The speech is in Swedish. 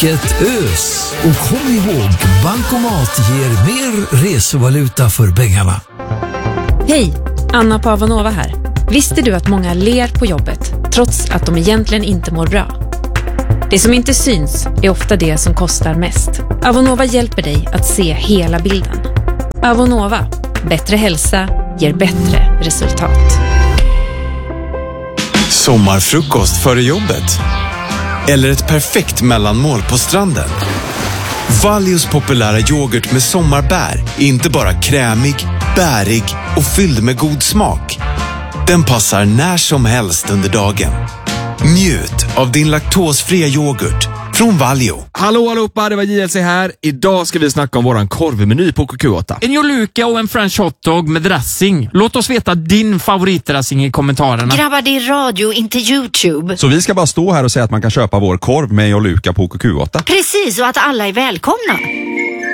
vilket ös! Och kom ihåg, Bankomat ger mer resevaluta för pengarna. Hej, Anna på Avonova här. Visste du att många ler på jobbet trots att de egentligen inte mår bra? Det som inte syns är ofta det som kostar mest. Avonova hjälper dig att se hela bilden. Avonova, bättre hälsa ger bättre resultat. Sommarfrukost före jobbet? Eller ett perfekt mellanmål på stranden? Valjos populära yoghurt med sommarbär är inte bara krämig, bärig och fylld med god smak. Den passar när som helst under dagen. Njut av din laktosfria yoghurt från Valio. Hallå allihopa, det var JLC här. Idag ska vi snacka om våran korvmeny på KQ8. En joluka och en french hotdog med dressing. Låt oss veta din favoritdressing i kommentarerna. Grabbar, det är radio, inte YouTube. Så vi ska bara stå här och säga att man kan köpa vår korv med joluka på KQ8. Precis, och att alla är välkomna.